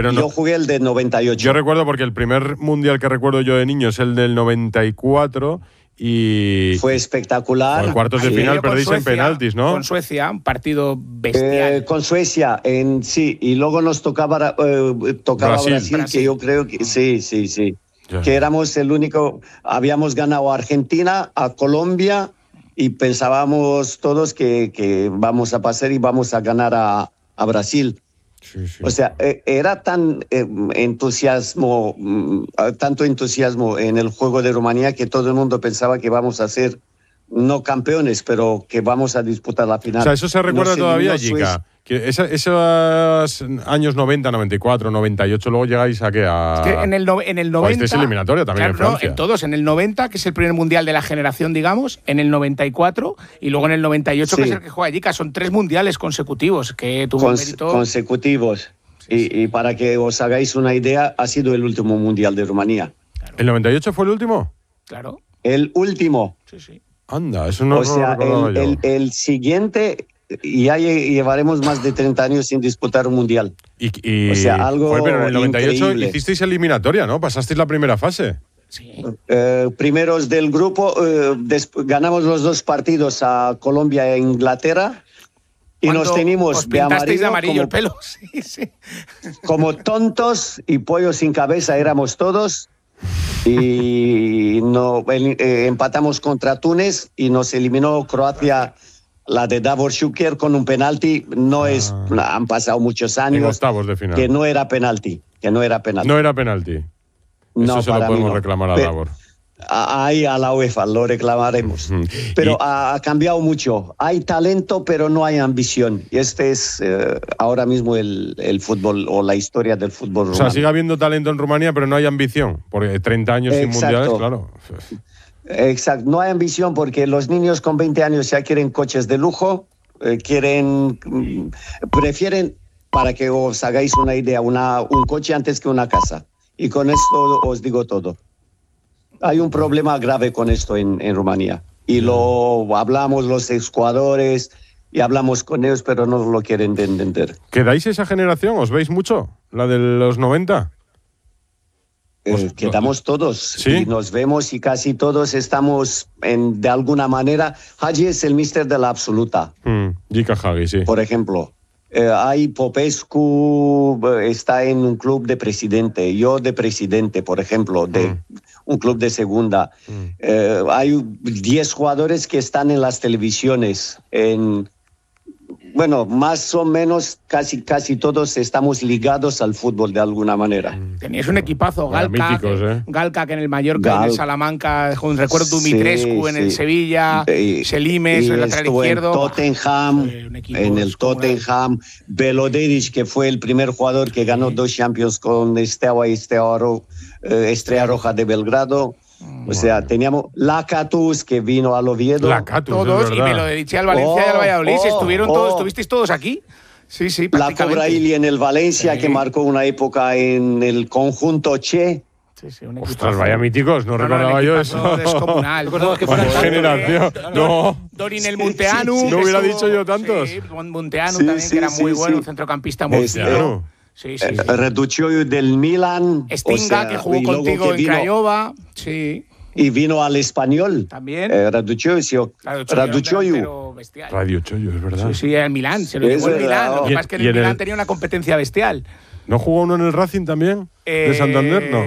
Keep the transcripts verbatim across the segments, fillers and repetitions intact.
Pero no, yo jugué el de noventa y ocho. Yo recuerdo porque el primer mundial que recuerdo yo de niño es el del noventa y cuatro y… Fue espectacular. En cuartos de Ahí final con perdéis en Suecia, penaltis, ¿no? Con Suecia, un partido bestial. Eh, con Suecia, en, sí, y luego nos tocaba, eh, tocaba Brasil. Brasil, Brasil. que yo creo que sí, sí, sí. Ya. Que éramos el único, habíamos ganado a Argentina, a Colombia, y pensábamos todos que, que vamos a pasar y vamos a ganar a, a Brasil. Sí, sí. O sea, eh, era tan eh, entusiasmo, mm, tanto entusiasmo en el juego de Rumanía que todo el mundo pensaba que vamos a ser no campeones, pero que vamos a disputar la final. O sea, eso se recuerda Nos todavía, eliminó Jica. Que esa, esos años noventa, noventa y cuatro, noventa y ocho, luego llegáis a qué? A… Es que en el, no, en el noventa… Jugasteis eliminatoria también claro, en Francia. No, en todos. En el noventa, que es el primer mundial de la generación, digamos, en el noventa y cuatro y luego en el noventa y ocho, Sí. que es el que juega Jica. Son tres mundiales consecutivos que tuvo un Cons- mérito… consecutivos. Y, y para que os hagáis una idea, ha sido el último mundial de Rumanía. ¿El noventa y ocho fue el último? Claro. El último. Sí, sí. Anda, eso no, o sea, no lo recordaba el, yo. el, el siguiente, ya lle- llevaremos más de treinta años sin disputar un mundial. Y, y- o sea, algo Joder, pero en el noventa y ocho increíble. hicisteis eliminatoria, ¿no? Pasasteis la primera fase. Sí. Eh, primeros del grupo, eh, desp- ganamos los dos partidos a Colombia e Inglaterra. Y Cuando nos tenimos os de pintasteis de amarillo, amarillo como, el pelo. Sí, sí. como tontos y pollos sin cabeza éramos todos. Y no, el- eh, empatamos contra Túnez y nos eliminó Croacia, la de Davor Šuker, con un penalti. No es, han pasado muchos En años octavos de final. que no era penalti, que no era penalti. No era penalti. No, Eso se lo para mí podemos no. reclamar a Pe- Davor. a- Ahí a la UEFA lo reclamaremos. Ujú. Pero Y- ha, ha cambiado mucho. Hay talento, pero no hay ambición. Y este es eh, ahora mismo el, el fútbol o la historia del fútbol O sea, rumano. sigue habiendo talento en Rumanía, pero no hay ambición. Porque treinta años sin Exacto. mundiales, claro. Exacto, no hay ambición porque los niños con veinte años ya quieren coches de lujo, eh, quieren, mm, prefieren, para que os hagáis una idea, una, un coche antes que una casa. Y con esto os digo todo. Hay un problema grave con esto en, en Rumanía. Y lo hablamos los exjugadores y hablamos con ellos, pero no lo quieren de entender. ¿Quedáis esa generación? ¿Os veis mucho? ¿La de los noventa? Eh, Pues, quedamos todos ¿sí? y nos vemos y casi todos estamos en, de alguna manera. Hagi es el mister de la absoluta, Mm, Jica Hagi, sí. por ejemplo. Eh, hay Popescu, eh, está en un club de presidente, yo de presidente, por ejemplo, de Mm. un club de segunda. Mm. Eh, hay diez jugadores que están en las televisiones, en, bueno, más o menos casi, casi todos estamos ligados al fútbol de alguna manera. Teníais un equipazo, Vaya Galca, míticos, que, ¿eh? Galca que en el Mallorca, en el Gal- Salamanca, con recuerdo Sí, Dumitrescu en el sí. Sevilla, Y- Selimes, y el lateral estuvo izquierdo. En Tottenham, Sí, un equipo en el descomunal. Tottenham, Belodedic, que fue el primer jugador que ganó dos Champions con Steaua y Steaua Ro- eh, Estrella Roja de Belgrado. O sea, teníamos Lacatus, que vino al Oviedo. Lacatus, Todos, es y me lo verdad. dediché al Valencia y al Oh, Valladolid. oh, estuvieron oh. todos, ¿estuvisteis todos aquí? Sí, sí, La prácticamente. Cobraili en el Valencia, Sí. que marcó una época en el conjunto Che. Sí, sí, un Ostras, equipazo. vaya míticos, no, No, no, recordaba el yo equipazo eso. descomunal. Recordaba que Vaya fueran generación. No. Dorin el Munteanu. Sí, sí. No que hubiera estuvo- dicho yo tantos. Sí, Munteanu Sí, también, sí, que era muy sí, bueno, sí. un centrocampista muy Este, Claro. Sí, sí. Eh, sí. Reducciu del Milan. Stinga, o sea, que jugó y luego contigo que en vino- Craiova. Sí, Y vino al Español. también. Eh, Raducioiu, sí, Raducioiu. Pero bestial. Radio Chollo, es verdad. Sí, sí, en Milán, se lo Es llevó el verdad. Milán. Lo que Y- pasa es que en y el en el- Milán tenía una competencia bestial. ¿No jugó uno en el Racing también? ¿De Eh, Santander? No.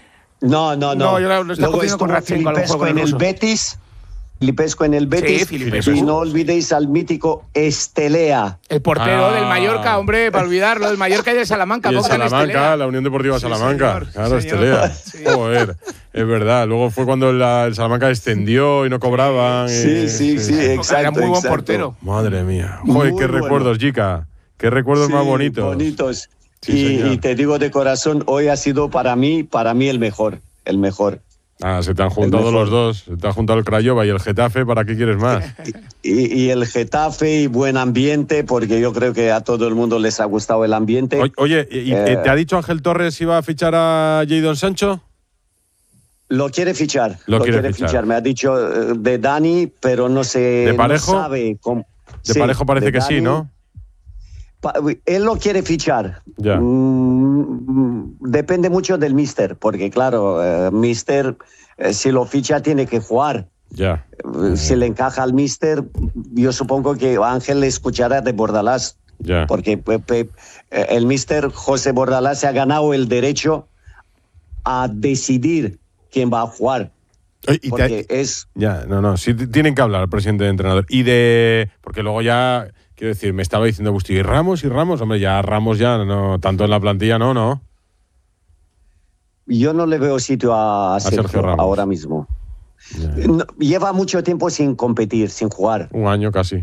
No, no, no. No, yo lo- lo estaba Luego confundiendo estuvo con Radchenko, a lo mejor, Filipescu con el en el ruso. Betis. Filipescu en el Betis. Filipescu. Y no olvidéis al mítico Estelea. El portero Ah. del Mallorca, hombre, para olvidarlo, del Mallorca y del Salamanca. Y el pongan Salamanca, Estelea. la Unión Deportiva Sí, Salamanca. señor, claro, señor. Estelea. Sí. Joder, es verdad. Luego fue cuando la- el Salamanca descendió y no cobraban. Sí, y- sí, sí, exacto. Era muy buen exacto. portero. Madre mía. Joder, Muy qué bueno. recuerdos, Jica. Qué recuerdos Sí, más bonitos. Bonitos. Sí, y, señor. y te digo de corazón, hoy ha sido para mí, para mí el mejor. El mejor. Ah, se te han juntado mejor. los dos. Se te ha juntado el Craiova y el Getafe. ¿Para qué quieres más? Y, y el Getafe y buen ambiente, porque yo creo que a todo el mundo les ha gustado el ambiente. O- Oye, ¿y- y Eh. ¿te ha dicho Ángel Torres si va a fichar a Jadon Sancho? Lo quiere fichar. Lo quiere fichar. Me ha dicho eh, de Dani, pero no sé. ¿De Parejo? No sabe cómo. De Sí, Parejo parece de que sí, Dani. ¿no? Pa- él lo quiere fichar. Ya. Mm, depende mucho del míster, porque claro, eh, míster, eh, si lo ficha tiene que jugar. Ya. Eh, si le encaja al míster, yo supongo que Ángel le escuchará de Bordalás. Ya. Porque pe, pe, el míster José Bordalás se ha ganado el derecho a decidir quién va a jugar. Y porque te, es... Ya, no, no, sí tienen que hablar el presidente de entrenador. Y de... Porque luego ya, quiero decir, me estaba diciendo Agustín, ¿y Ramos? ¿Y Ramos? Hombre, ya Ramos ya, no, tanto en la plantilla, no, no. Yo no le veo sitio a, a Sergio, Sergio Ramos ahora mismo. Ya. No, lleva mucho tiempo sin competir, sin jugar. Un año casi.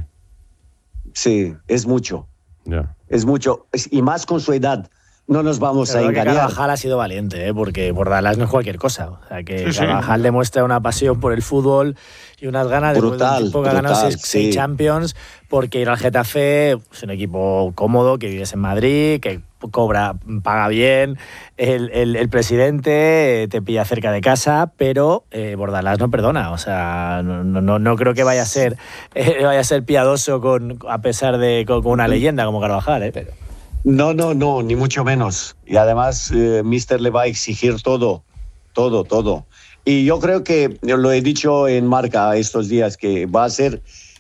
Sí, es mucho. Ya. Es mucho. Y más con su edad. No nos vamos Pero a que engañar. Carvajal ha sido valiente, ¿eh? Porque Bordalás no es cualquier cosa. O sea, que Sí, sí. Carvajal demuestra una pasión por el fútbol y unas ganas de Brutal, un tipo que ha ganado brutal, seis, seis sí. Champions, porque ir al Getafe es un equipo cómodo, que vives en Madrid, que cobra, paga bien, el, el, el presidente te pilla cerca de casa, pero eh, Bordalás no perdona. O sea, no, no, no creo que vaya a ser eh, vaya a ser piadoso con, a pesar de con, con una leyenda como Carvajal, ¿eh? Pero No, no, no, ni mucho menos. Y además, eh, míster le va a exigir todo, todo, todo. Y yo creo que, lo he dicho en Marca estos días, que va a ser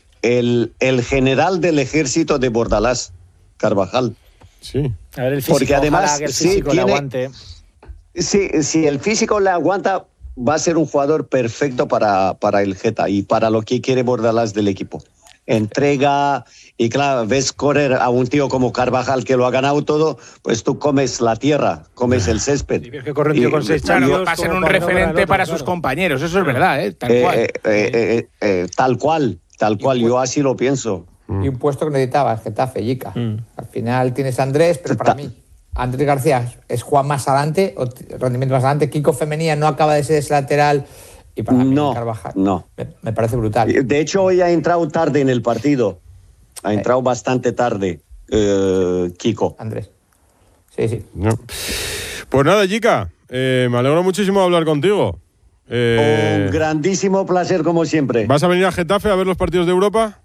el, el general del ejército de Bordalás, Carvajal. Sí. a ver el físico, Porque además, ojalá que el sí, físico le tiene- aguante. Sí, si el físico le aguanta, va a ser un jugador perfecto para, para el Geta y para lo que quiere Bordalás del equipo. Entrega, y claro, ves correr a un tío como Carvajal que lo ha ganado todo, pues tú comes la tierra, comes el césped. Y ves que corre un tío con seis Claro, Champions, va a ser como un para no ganar referente el otro, para claro. sus compañeros, eso es verdad, ¿eh? Tal Eh, cual. eh, eh, eh, eh, tal cual, tal cual, yo así lo pienso. Y un puesto que necesitabas, Getafe, Yica. Mm. Al final tienes a Andrés, pero para Ta- mí, Andrés García es Juan más adelante, o t- rendimiento más adelante. Kiko Femenía no acaba de ser ese lateral. Y para mí, No, Carvajal, no. Me, me parece brutal. De hecho, hoy ha entrado tarde en el partido. Ha entrado bastante tarde, eh, Kiko. Andrés. Sí, sí. No. Pues nada, chica, eh, me alegro muchísimo de hablar contigo. Eh, Un grandísimo placer, como siempre. ¿Vas a venir a Getafe a ver los partidos de Europa?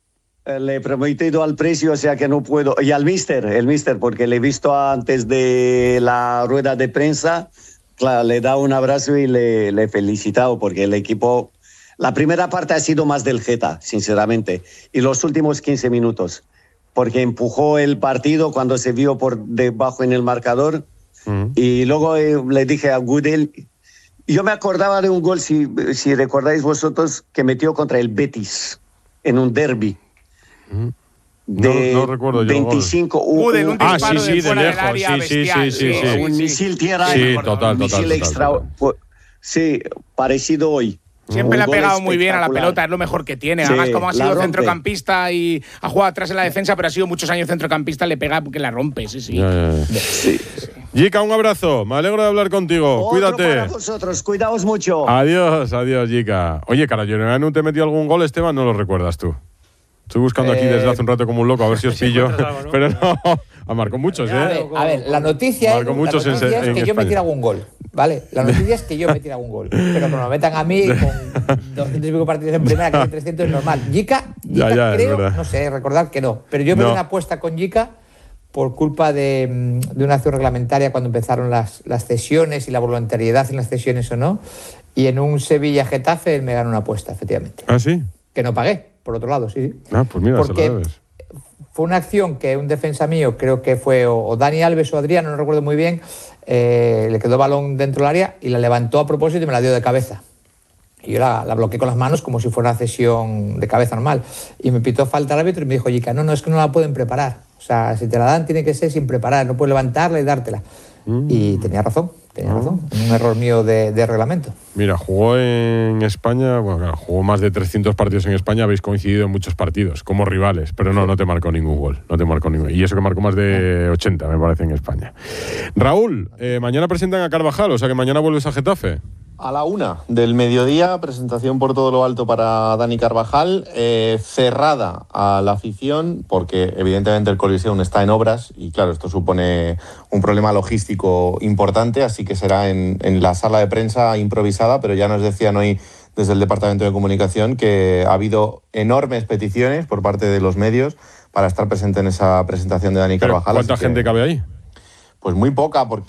Eh, Le he prometido al precio, o sea que no puedo. Y al mister, el mister, porque le he visto antes de la rueda de prensa. Claro, le he dado un abrazo y le, le he felicitado, porque el equipo. La primera parte ha sido más del Geta, sinceramente. Y los últimos quince minutos. Porque empujó el partido cuando se vio por debajo en el marcador. Mm. Y luego eh, le dije a Gudel. Yo me acordaba de un gol, si, si recordáis vosotros, que metió contra el Betis en un derbi. De No- no recuerdo yo el gol. veinticinco. un- Gudel, un un- Ah, disparo sí, de sí, de fuera del lejos, área sí, sí, bestial, sí, sí, sí. un misil tierra. Sí, un total, misil total, extra. total, Pues, sí, parecido hoy. Siempre Un le ha gol pegado muy bien a la espectacular. pelota, es lo mejor que tiene. Sí, Además, como ha la sido rompe. centrocampista y ha jugado atrás en la defensa, pero ha sido muchos años centrocampista, le pega porque la rompe, sí, sí. Ya, ya, ya. Sí. Jica, un abrazo. Me alegro de hablar contigo. Otro Cuídate. para vosotros, cuidaos mucho. Adiós, adiós, Jica. Oye, Carayoneanu te metió algún gol, Esteban, no lo recuerdas tú. Estoy buscando aquí Eh, desde hace un rato como un loco a ver si os pillo. encuentras algo, ¿no? Pero no, ha marcado muchos, A ver, ¿eh? a ver, la noticia, Marcó es, muchos la en- noticia es en que yo España. metiera algún gol, ¿vale? La noticia es que yo metiera algún gol. Pero que me lo metan a mí con doscientos y pico partidos en primera, casi trescientos es normal. Yica, Ya, Yica ya, es creo, verdad. no sé, recordar que no. Pero yo me No. di una apuesta con Yica por culpa de, mm, de una acción reglamentaria cuando empezaron las, las cesiones y la voluntariedad en las cesiones o no. Y en un Sevilla-Getafe él me ganó una apuesta, efectivamente. ¿Ah, sí? Que no pagué, por otro lado, sí, sí. Ah, pues mira, Porque se lo debes. fue una acción que un defensa mío, creo que fue o, o Dani Alves o Adriano, no recuerdo muy bien, eh, le quedó balón dentro del área y la levantó a propósito y me la dio de cabeza. Y yo la, la bloqueé con las manos como si fuera una cesión de cabeza normal. Y me pitó falta el árbitro y me dijo, Yica, no, no, es que no la pueden preparar. O sea, si te la dan tiene que ser sin preparar, no puedes levantarla y dártela. Mm. Y tenía razón, tenía razón. Un error mío de, de reglamento. Mira, jugó en España, bueno, claro, jugó más de trescientos partidos en España, habéis coincidido en muchos partidos, como rivales, pero no, no te marcó ningún gol, no te marcó ningún. Y eso que marcó más de ochenta, me parece, en España. Raúl, eh, mañana presentan a Carvajal, o sea que mañana vuelves a Getafe. A la una del mediodía, presentación por todo lo alto para Dani Carvajal, eh, cerrada a la afición, porque evidentemente el Coliseum está en obras y claro, esto supone un problema logístico importante, así que será en, en la sala de prensa improvisada, pero ya nos decían hoy desde el Departamento de Comunicación que ha habido enormes peticiones por parte de los medios para estar presente en esa presentación de Dani Pero, Carvajal. ¿cuánta así que, gente cabe ahí? Pues muy poca, porque